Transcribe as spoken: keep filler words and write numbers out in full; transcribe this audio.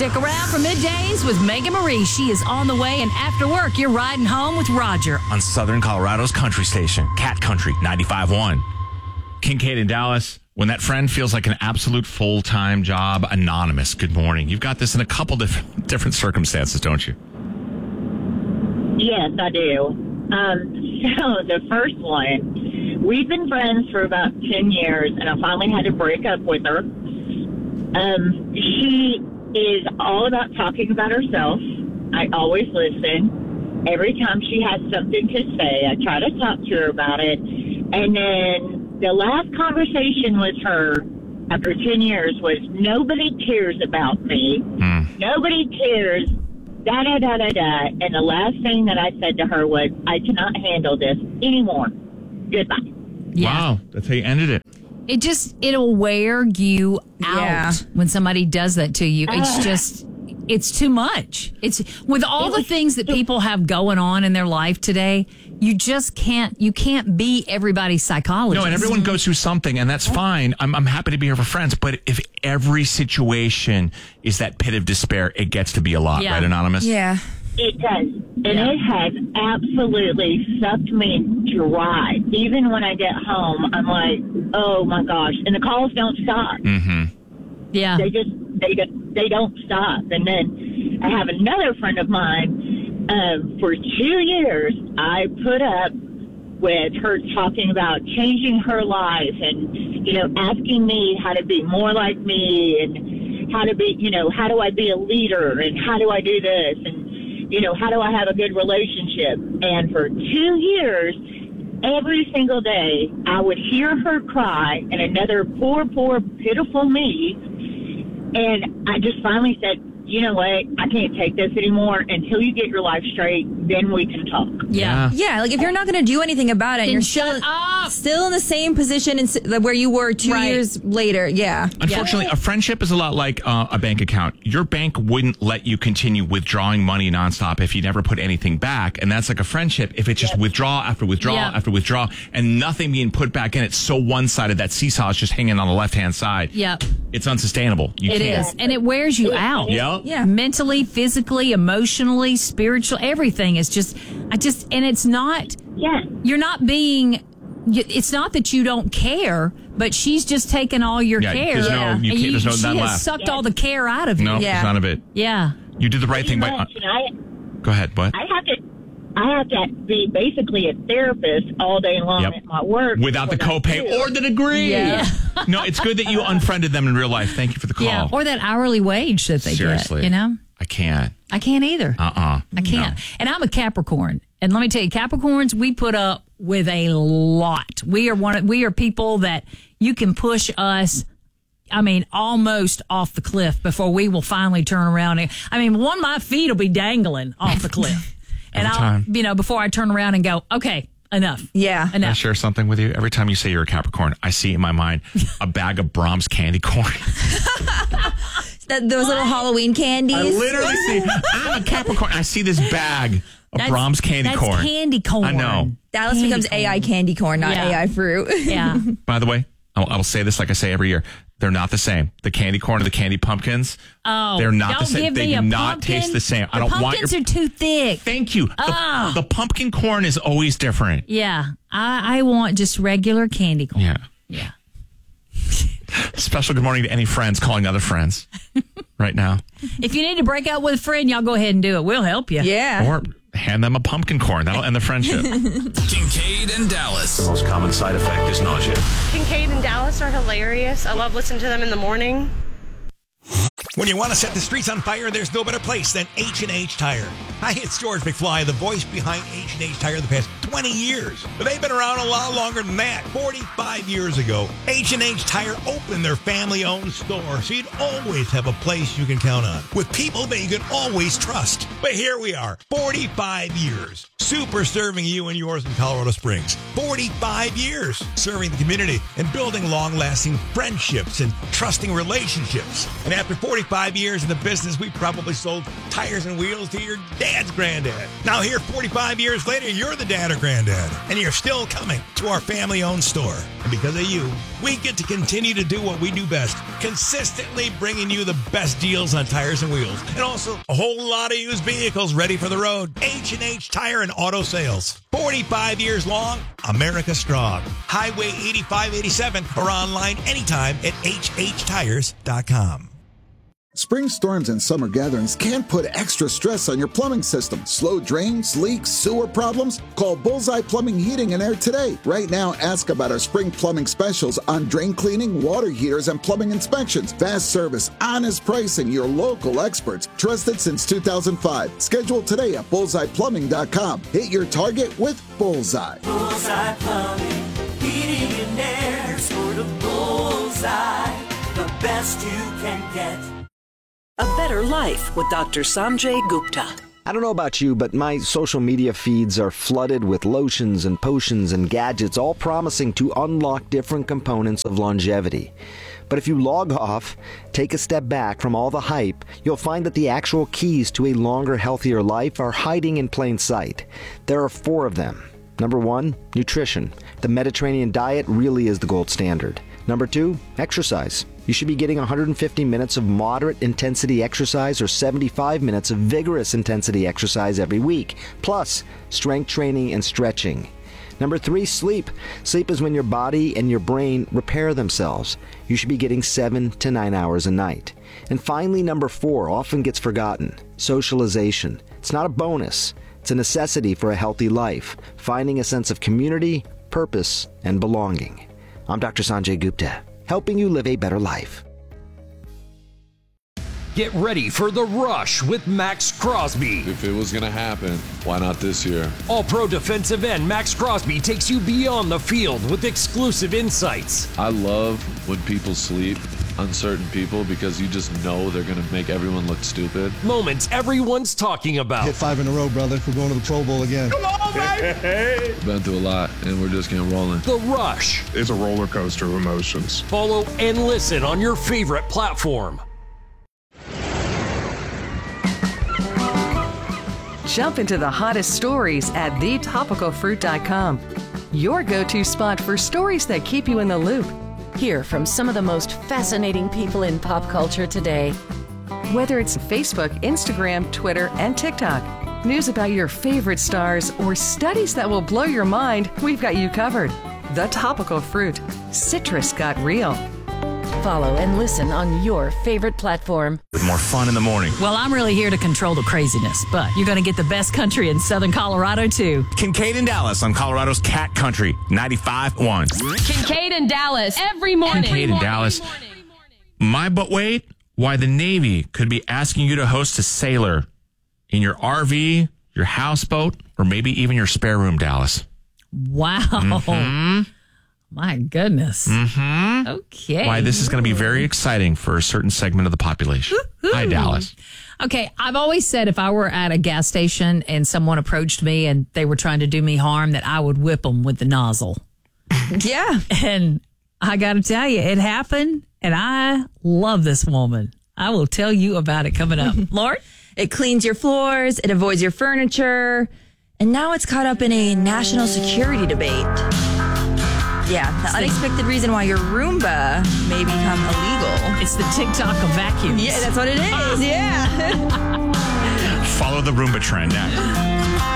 Stick around for Middays with Megan Marie. She is on the way, and after work, you're riding home with Roger. On Southern Colorado's country station, Cat Country ninety-five point one. Kincaid in Dallas. When that friend feels like an absolute full-time job, anonymous, good morning. You've got this in a couple different, different circumstances, don't you? Yes, I do. Um, so the first one, we've been friends for about ten years, and I finally had to break up with her. Um, she is all about talking about herself. I always listen. Every time she has something to say, I try to talk to her about it. And then the last conversation with her after ten years was, nobody cares about me. Mm. Nobody cares. Da, da, da, da, da. And the last thing that I said to her was, I cannot handle this anymore. Goodbye. Yeah. Wow, that's how you ended it. It just, it'll wear you out Yeah. when somebody does that to you. It's Ugh. just, it's too much. It's with all the things that people have going on in their life today, you just can't, you can't be everybody's psychologist. No, and everyone goes through something, and that's fine. I'm, I'm happy to be here for friends, but if every situation is that pit of despair, it gets to be a lot, Yeah. right, Anonymous? Yeah. It does. And Yeah. it has absolutely sucked me dry. Even when I get home, I'm like, oh my gosh. And the calls don't stop. Mm-hmm. Yeah. They just, they, don't- they don't stop. And then I have another friend of mine, um, for two years, I put up with her talking about changing her life and, you know, asking me how to be more like me and how to be, you know, how do I be a leader and how do I do this and, you know, how do I have a good relationship? And for two years, every single day, I would hear her cry and another poor, poor, pitiful me. And I just finally said, you know what? I can't take this anymore. Until you get your life straight, then we can talk. Yeah. Yeah, like if you're not going to do anything about it, and Then you're shut still, up. still in the same position in, s- where you were two Right. years later. Yeah. Unfortunately, a friendship is a lot like uh, a bank account. Your bank wouldn't let you continue withdrawing money nonstop if you never put anything back. And that's like a friendship. If it's just withdraw after withdrawal Yeah. after withdrawal and nothing being put back in, it's so one-sided. That seesaw is just hanging on the left-hand side. Yep. It's unsustainable. You It can't. is. And it wears you out. Yep. Yeah. Mentally, physically, emotionally, spiritual, everything is just, I just, and it's not, Yes. you're not being, you- it's not that you don't care, but she's just taken all your Yeah, care. there's no- And you can't- there's no she none has left. sucked all the care out of you. No, Yeah. it's none of it. Yeah. You did the right thing by... Pretty Uh, much. And I, go ahead. What? I have to, I have to be basically a therapist all day long Yep. at my work. Without the What I copay do- or the degree. Yeah. No, it's good that you unfriended them in real life. Thank you for the call. Yeah. Or that hourly wage that they Seriously. get, you know? I can't. I can't either. Uh-uh. I can't. And I'm a Capricorn. And let me tell you, Capricorns, we put up with a lot. We are one of, we are people that you can push us, I mean, almost off the cliff before we will finally turn around. And, I mean, one of my feet will be dangling off the cliff. And Every I'll, time. you know, before I turn around and go, okay, enough. Yeah. Can I Enough. share something with you? Every time you say you're a Capricorn, I see in my mind a bag of Brahms candy corn. That, those little Halloween candies. I literally see, I'm a Capricorn. I see this bag of That's- Brahms candy that's corn. candy corn. I know. Dallas Candy becomes corn. A I candy corn, not Yeah. A I fruit. Yeah. By the way, I'll, I'll say this like I say every year. They're not the same. The candy corn and the candy pumpkins, Oh, they're not don't the same. give They me do a not pumpkin. taste the same. I The don't want pumpkins your... are too thick. Thank you. The, Ah. the pumpkin corn is always different. Yeah. I, I want just regular candy corn. Yeah. Yeah. Special good morning to any friends calling other friends right now. If you need to break out with a friend, y'all go ahead and do it. We'll help you. Yeah. Or hand them a pumpkin corn. That'll end the friendship. Kincaid and Dallas. The most common side effect is nausea. Kincaid and Dallas are hilarious. I love listening to them in the morning. When you want to set the streets on fire, there's no better place than H and H Tire. Hi, it's George McFly, the voice behind H and H Tire the past twenty years. But they've been around a lot longer than that. forty-five years ago, H and H Tire opened their family-owned store, so you'd always have a place you can count on, with people that you can always trust. But here we are, forty-five years. super serving you and yours in Colorado Springs. forty-five years serving the community and building long-lasting friendships and trusting relationships. And after forty-five years in the business, we probably sold tires and wheels to your dad's granddad. Now here, forty-five years later, you're the dad or granddad, and you're still coming to our family-owned store. And because of you, we get to continue to do what we do best, consistently bringing you the best deals on tires and wheels, and also a whole lot of used vehicles ready for the road. H and H Tire and Auto Sales. forty-five years long, America strong. Highway eighty-five eighty-seven or online anytime at H H tires dot com. Spring storms and summer gatherings can put extra stress on your plumbing system. Slow drains, leaks, sewer problems? Call Bullseye Plumbing, Heating and Air today. Right now, ask about our spring plumbing specials on drain cleaning, water heaters, and plumbing inspections. Fast service, honest pricing, your local experts. Trusted since two thousand five. Schedule today at bullseye plumbing dot com. Hit your target with Bullseye. Bullseye Plumbing, Heating and Air. Sort of Bullseye, the best you can get. A better life with Doctor Sanjay Gupta. I don't know about you, but my social media feeds are flooded with lotions and potions and gadgets, all promising to unlock different components of longevity. But if you log off, take a step back from all the hype, you'll find that the actual keys to a longer, healthier life are hiding in plain sight. There are four of them. Number one, nutrition. The Mediterranean diet really is the gold standard. Number two, exercise. You should be getting one hundred fifty minutes of moderate intensity exercise or seventy-five minutes of vigorous intensity exercise every week, plus strength training and stretching. Number three, sleep. Sleep is when your body and your brain repair themselves. You should be getting seven to nine hours a night. And finally, number four, often gets forgotten, socialization. It's not a bonus. It's a necessity for a healthy life, finding a sense of community, purpose, and belonging. I'm Doctor Sanjay Gupta, helping you live a better life. Get ready for the rush with Max Crosby. If it was going to happen, why not this year? All-pro defensive end Max Crosby takes you beyond the field with exclusive insights. I love when people sleep, uncertain people, because you just know they're going to make everyone look stupid. Moments everyone's talking about. Hit five in a row, brother. We're going to the Pro Bowl again. Come on, baby! Been through a lot, and we're just getting rolling. The Rush. It's a roller coaster of emotions. Follow and listen on your favorite platform. Jump into the hottest stories at the topical fruit dot com. Your go-to spot for stories that keep you in the loop. Hear from some of the most fascinating people in pop culture today. Whether it's Facebook, Instagram, Twitter, and TikTok, news about your favorite stars, or studies that will blow your mind, we've got you covered. The Topical Fruit. Citrus got real. Follow and listen on your favorite platform. With more fun in the morning. Well, I'm really here to control the craziness, but you're going to get the best country in Southern Colorado, too. Kincaid and Dallas on Colorado's Cat Country, ninety-five point one. Kincaid and Dallas every morning. Kincaid and Dallas. My but wait, why the Navy could be asking you to host a sailor in your R V, your houseboat, or maybe even your spare room, Dallas. Wow. Mm-hmm. My goodness. Mm-hmm. Okay. Why this is going to be very exciting for a certain segment of the population. Woo-hoo. Hi, Dallas. Okay, I've always said if I were at a gas station and someone approached me and they were trying to do me harm, that I would whip them with the nozzle. Yeah. And I got to tell you, it happened, and I love this woman. I will tell you about it coming up. Lauren? It cleans your floors, it avoids your furniture, and now it's caught up in a national security debate. Yeah, the unexpected reason why your Roomba may become illegal. It's the TikTok of vacuums. Yeah, that's what it is. Yeah. Follow the Roomba trend now.